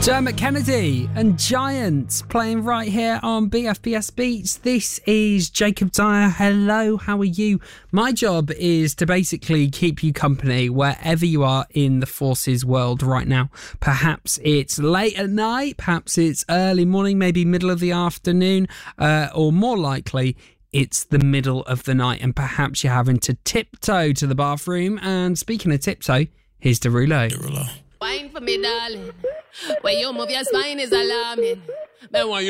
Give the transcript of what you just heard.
Dermot Kennedy and Giants playing right here on BFBS Beats. This is Jacob Dyer. Hello, how are you? My job is to basically keep you company wherever you are in the forces world right now. Perhaps it's late at night, perhaps it's early morning, maybe middle of the afternoon, or more likely, it's the middle of the night, and perhaps you're having to tiptoe to the bathroom. And speaking of tiptoe, here's Derulo. Wine for me, darling. When you move your spine is alarming. Then when you